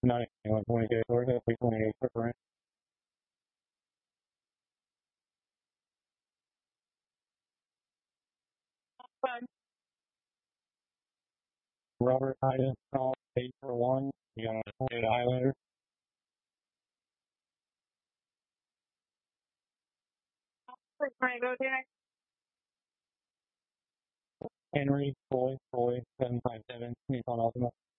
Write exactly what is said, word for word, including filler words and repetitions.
ninety-one twenty-two, we're going to twenty-eight for Brent. Robert Hyden, call eight for one. You got a forty-eight Highlander. Henry, Boy, Boy, seven five seven, Nissan Altima.